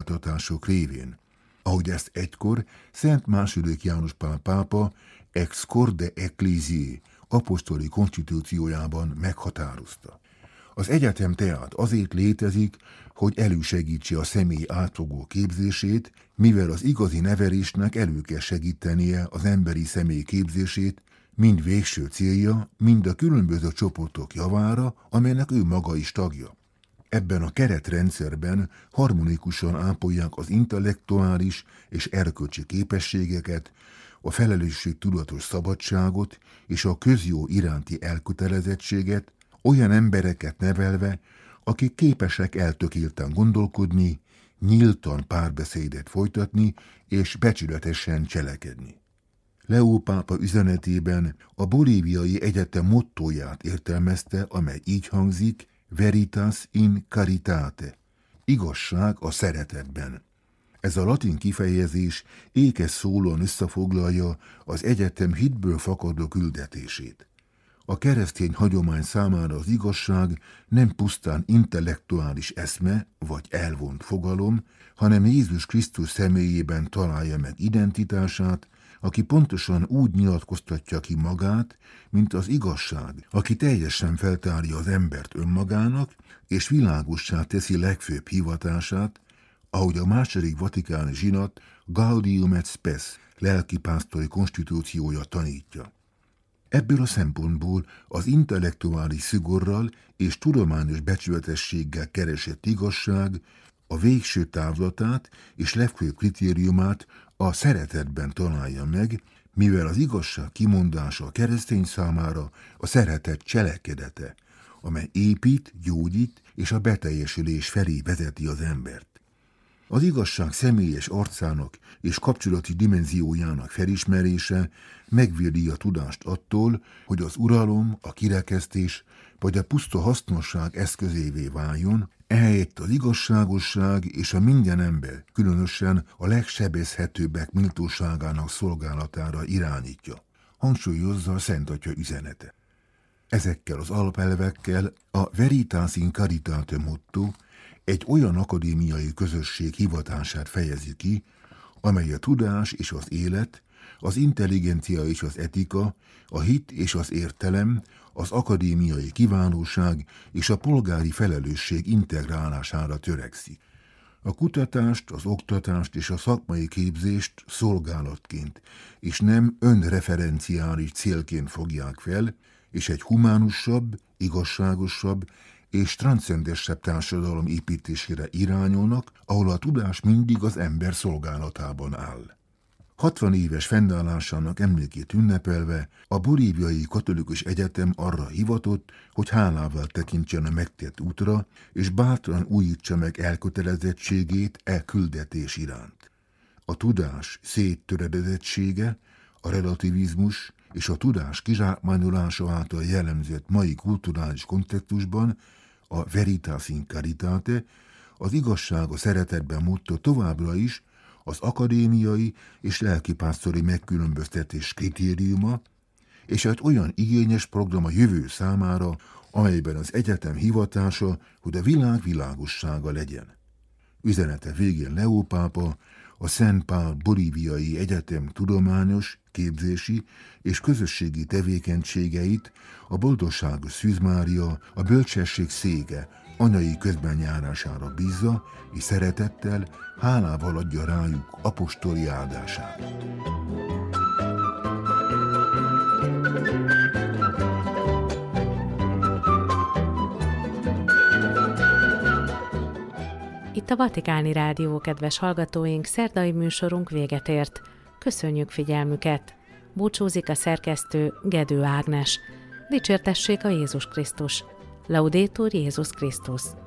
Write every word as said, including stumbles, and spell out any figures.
szolgáltatások révén, ahogy ezt egykor Szent második János Pál pápa Ex Corde Ecclesiae apostoli konstitúciójában meghatározta. Az egyetem tehát azért létezik, hogy elősegítse a személy átfogó képzését, mivel az igazi nevelésnek elő kell segítenie az emberi személy képzését, mind végső célja, mind a különböző csoportok javára, amelynek ő maga is tagja. Ebben a keretrendszerben harmonikusan ápolják az intellektuális és erkölcsi képességeket, a felelősségtudatos szabadságot és a közjó iránti elkötelezettséget, olyan embereket nevelve, akik képesek eltökélten gondolkodni, nyíltan párbeszédet folytatni és becsületesen cselekedni. Leó pápa üzenetében a Bolíviai Egyetem mottóját értelmezte, amely így hangzik: Veritas in caritate, igazság a szeretetben. Ez a latin kifejezés ékes szólóan összefoglalja az egyetem hitből fakadó küldetését. A keresztény hagyomány számára az igazság nem pusztán intellektuális eszme vagy elvont fogalom, hanem Jézus Krisztus személyében találja meg identitását, aki pontosan úgy nyilatkoztatja ki magát, mint az igazság, aki teljesen feltárja az embert önmagának, és világossá teszi legfőbb hivatását, ahogy a második vatikáni zsinat Gaudium et Spes lelkipásztori konstitúciója tanítja. Ebből a szempontból az intellektuális szigorral és tudományos becsületességgel keresett igazság a végső távlatát és legfőbb kritériumát a szeretetben találja meg, mivel az igazság kimondása a keresztény számára a szeretet cselekedete, amely épít, gyógyít és a beteljesülés felé vezeti az embert. Az igazság személyes arcának és kapcsolati dimenziójának felismerése megvédi a tudást attól, hogy az uralom, a kirekesztés vagy a puszta hasznosság eszközévé váljon, ehelyett az igazságosság és a minden ember, különösen a legsebezhetőbbek méltóságának szolgálatára irányítja, hangsúlyozza a Szent Atya üzenete. Ezekkel az alapelvekkel a Veritas in caritate motto egy olyan akadémiai közösség hivatását fejezi ki, amely a tudás és az élet, az intelligencia és az etika, a hit és az értelem, az akadémiai kiválóság és a polgári felelősség integrálására törekszik. A kutatást, az oktatást és a szakmai képzést szolgálatként, és nem önreferenciális célként fogják fel, és egy humánusabb, igazságosabb és transzcendensebb társadalom építésére irányulnak, ahol a tudás mindig az ember szolgálatában áll. hatvan éves fennállásának emlékét ünnepelve a Bolíviai Katolikus Egyetem arra hivatott, hogy hálával tekintsen a megtett útra, és bátran újítsa meg elkötelezettségét e küldetés iránt. A tudás széttöredezettsége, a relativizmus és a tudás kizsákmányolása által jellemzett mai kulturális kontextusban a Veritas in caritate, az igazság a szeretetben motto továbbra is az akadémiai és lelkipásztori megkülönböztetés kritériuma, és egy olyan igényes program a jövő számára, amelyben az egyetem hivatása, hogy a világ világossága legyen. Üzenete végén Leó pápa a Szent Pál Bolíviai Egyetem tudományos, képzési és közösségi tevékenységeit a Boldogságos Szűz Mária, a Bölcsesség széke anyai közbenjárására bízza, és szeretettel, hálával adja rájuk apostoli áldását. Itt a Vatikáni Rádió, kedves hallgatóink, szerdai műsorunk véget ért. Köszönjük figyelmüket! Búcsúzik a szerkesztő Gedő Ágnes. Dicsértessék a Jézus Krisztus! Laudetur Jézus Krisztus!